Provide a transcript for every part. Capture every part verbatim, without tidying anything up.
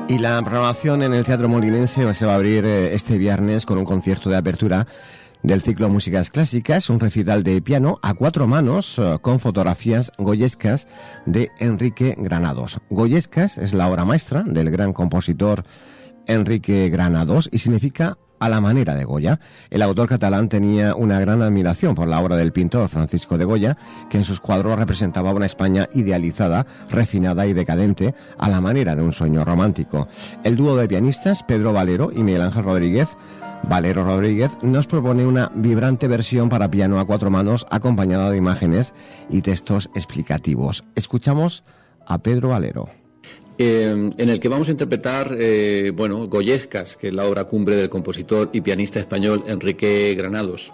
Y la programación en el Teatro Molinense se va a abrir este viernes con un concierto de apertura del ciclo Músicas Clásicas, un recital de piano a cuatro manos con fotografías goyescas de Enrique Granados. Goyescas es la obra maestra del gran compositor Enrique Granados y significa a la manera de Goya. El autor catalán tenía una gran admiración por la obra del pintor Francisco de Goya, que en sus cuadros representaba una España idealizada, refinada y decadente, a la manera de un sueño romántico. El dúo de pianistas, Pedro Valero y Miguel Ángel Rodríguez, Valero Rodríguez, nos propone una vibrante versión para piano a cuatro manos, acompañada de imágenes y textos explicativos. Escuchamos a Pedro Valero. Eh, en el que vamos a interpretar, eh, bueno, Goyescas, que es la obra cumbre del compositor y pianista español Enrique Granados.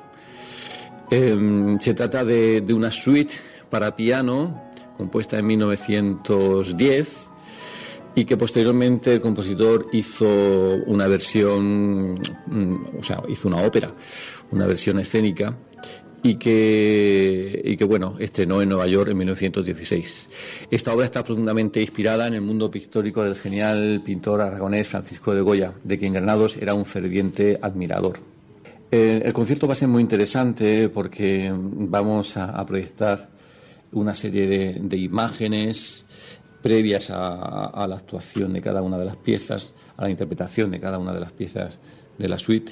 Eh, se trata de, de una suite para piano, compuesta en mil novecientos diez, y que posteriormente el compositor hizo una versión, o sea, hizo una ópera, una versión escénica, y que, y que bueno, estrenó en Nueva York en mil novecientos dieciséis. Esta obra está profundamente inspirada en el mundo pictórico del genial pintor aragonés Francisco de Goya, de quien Granados era un ferviente admirador. Eh, el concierto va a ser muy interesante porque vamos a, a proyectar una serie de, de imágenes previas a, a la actuación de cada una de las piezas, a la interpretación de cada una de las piezas de la suite.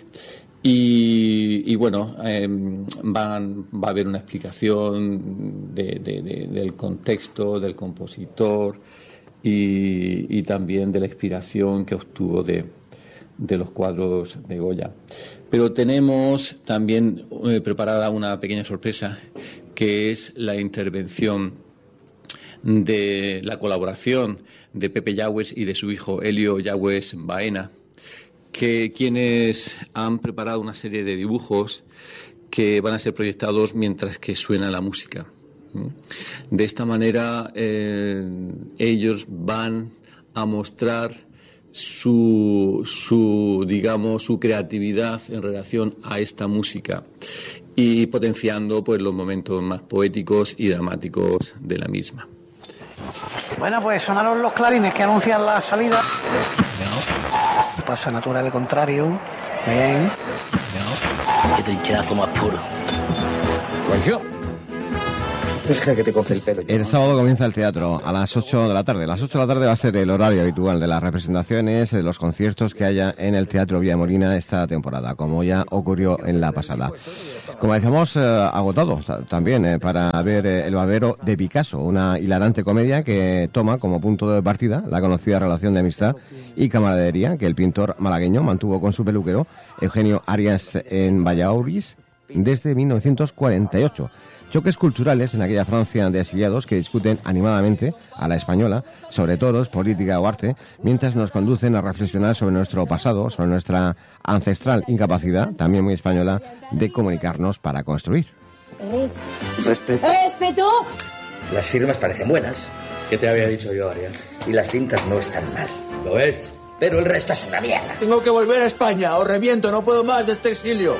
Y, y bueno, eh, van, va a haber una explicación de, de, de, del contexto, del compositor y, y también de la inspiración que obtuvo de, de los cuadros de Goya. Pero tenemos también eh, preparada una pequeña sorpresa, que es la intervención de la colaboración de Pepe Yagües y de su hijo Elio Yagües Baena, que quienes han preparado una serie de dibujos que van a ser proyectados mientras que suena la música. De esta manera eh, ellos van a mostrar su, su, digamos, su creatividad en relación a esta música y potenciando pues los momentos más poéticos y dramáticos de la misma. Bueno, pues sonaron los clarines que anuncian la salida. Pasa natural al contrario. Bien. Qué trincherazo más puro. Pues yo. Deja que te coge el pelo. El sábado comienza el teatro a las ocho de la tarde. Las ocho de la tarde va a ser el horario habitual de las representaciones, de los conciertos que haya en el Teatro Villamolina esta temporada, como ya ocurrió en la pasada. Como decíamos, eh, agotado t- también eh, para ver eh, El barbero de Picasso, una hilarante comedia que toma como punto de partida la conocida relación de amistad y camaradería que el pintor malagueño mantuvo con su peluquero Eugenio Arias en Valladolid desde mil novecientos cuarenta y ocho. Choques culturales en aquella Francia de exiliados que discuten animadamente a la española sobre toros, política o arte, mientras nos conducen a reflexionar sobre nuestro pasado, sobre nuestra ancestral incapacidad, también muy española, de comunicarnos para construir. Respeto. ¡Respeto! Las firmas parecen buenas. ¿Qué te había dicho yo, Arias? Y las cintas no están mal. ¿Lo ves? Pero el resto es una mierda. Tengo que volver a España o reviento, no puedo más de este exilio.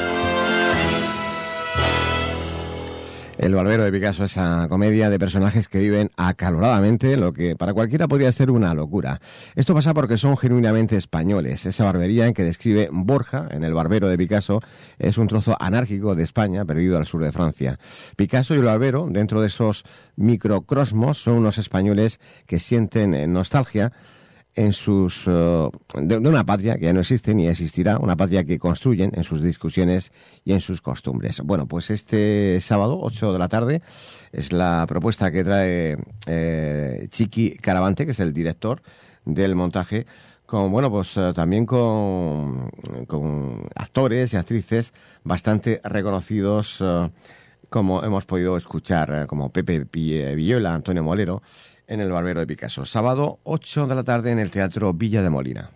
El barbero de Picasso, esa comedia de personajes que viven acaloradamente, lo que para cualquiera podría ser una locura. Esto pasa porque son genuinamente españoles. Esa barbería en que describe Borja en El barbero de Picasso es un trozo anárquico de España perdido al sur de Francia. Picasso y el barbero, dentro de esos microcosmos, son unos españoles que sienten nostalgia en sus uh, de, de una patria que ya no existe ni existirá, una patria que construyen en sus discusiones y en sus costumbres. Bueno, pues este sábado, ocho de la tarde, es la propuesta que trae eh, Chiqui Caravante, que es el director del montaje, con, bueno, pues uh, también con, con actores y actrices bastante reconocidos, uh, como hemos podido escuchar, uh, como Pepe Villuela, Antonio Molero, en El barbero de Picasso. Sábado, ocho de la tarde, en el Teatro Villa de Molina.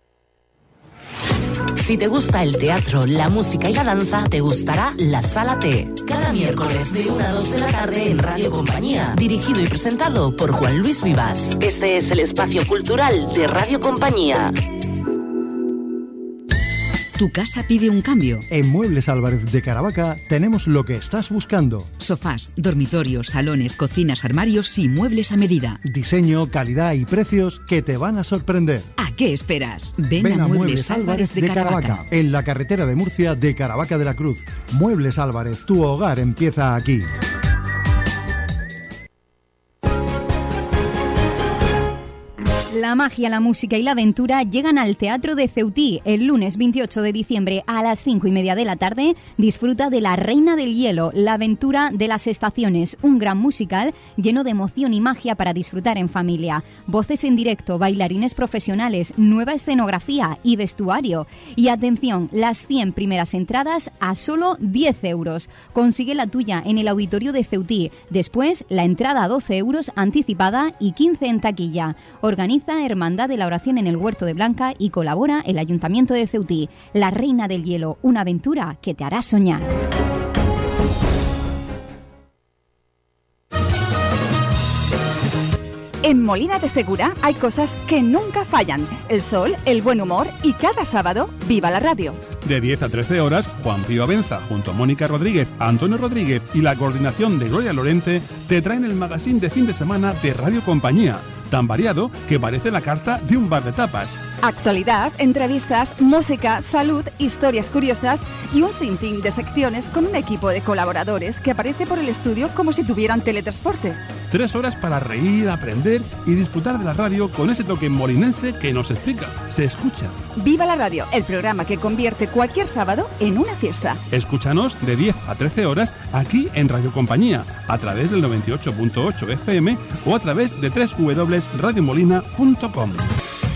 Si te gusta el teatro, la música y la danza, te gustará La Sala T. Cada miércoles de una a dos de la tarde en Radio Compañía. Dirigido y presentado por Juan Luis Vivas. Este es el espacio cultural de Radio Compañía. ¿Tu casa pide un cambio? En Muebles Álvarez de Caravaca tenemos lo que estás buscando. Sofás, dormitorios, salones, cocinas, armarios y muebles a medida. Diseño, calidad y precios que te van a sorprender. ¿A qué esperas? Ven, Ven a, a Muebles, Muebles Álvarez de, de Caravaca, Caravaca, en la carretera de Murcia de Caravaca de la Cruz. Muebles Álvarez, tu hogar empieza aquí. La magia, la música y la aventura llegan al Teatro de Ceutí. El lunes veintiocho de diciembre a las cinco y media de la tarde disfruta de La Reina del Hielo, la aventura de las estaciones, un gran musical lleno de emoción y magia para disfrutar en familia. Voces en directo, bailarines profesionales, nueva escenografía y vestuario. Y atención, las cien primeras entradas a solo diez euros. Consigue la tuya en el Auditorio de Ceutí. Después, la entrada a doce euros anticipada y quince en taquilla. Organiza Hermandad de la Oración en el Huerto de Blanca y colabora el Ayuntamiento de Ceutí. La Reina del Hielo, una aventura que te hará soñar. En Molina de Segura hay cosas que nunca fallan. El sol, el buen humor y cada sábado, ¡viva la radio! De diez a trece horas, Juan Pío Abenza, junto a Mónica Rodríguez, Antonio Rodríguez y la coordinación de Gloria Lorente, te traen el magazine de fin de semana de Radio Compañía, tan variado que parece la carta de un bar de tapas. Actualidad, entrevistas, música, salud, historias curiosas y un sinfín de secciones con un equipo de colaboradores que aparece por el estudio como si tuvieran teletransporte. Tres horas para reír, aprender y disfrutar de la radio con ese toque molinense que nos explica, se escucha. ¡Viva la radio! El programa que convierte cualquier sábado en una fiesta. Escúchanos de diez a trece horas aquí en Radio Compañía, a través del noventa y ocho punto ocho F M o a través de doble u doble u doble u punto radio molina punto com.